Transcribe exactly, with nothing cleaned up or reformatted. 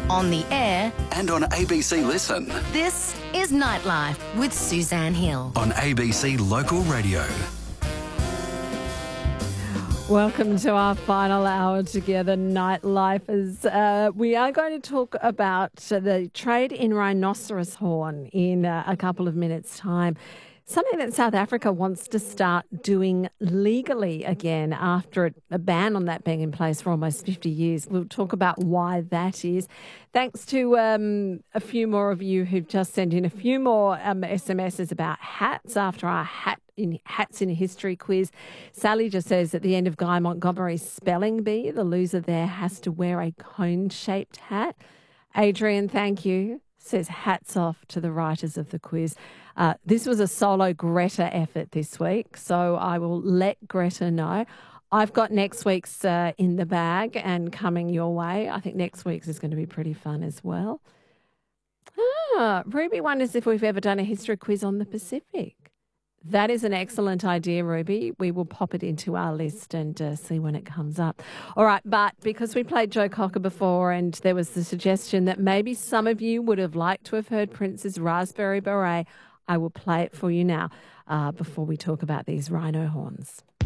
on the air, and on A B C Listen. this is Nightlife with Suzanne Hill. On A B C Local Radio. Welcome to our final hour together, Nightlifers. Uh, we are going to talk about the trade in rhinoceros horn in uh, a couple of minutes' time. Something that South Africa wants to start doing legally again after a ban on that being in place for almost fifty years. We'll talk about why that is. Thanks to um, a few more of you who've just sent in a few more um, S M Ses about hats after our hat in Hats in History quiz. Sally just says at the end of Guy Montgomery's spelling bee, the loser there has to wear a cone-shaped hat. Adrian, thank you, says hats off to the writers of the quiz. Uh, this was a solo Greta effort this week, so I will let Greta know. I've got next week's uh, in the bag and coming your way. I think next week's is going to be pretty fun as well. Ah, Ruby wonders if we've ever done a history quiz on the Pacific. That is an excellent idea, Ruby. We will pop it into our list and uh, see when it comes up. All right, but because we played Joe Cocker before and there was the suggestion that maybe some of you would have liked to have heard Prince's Raspberry Beret, I will play it for you now uh, before we talk about these rhino horns.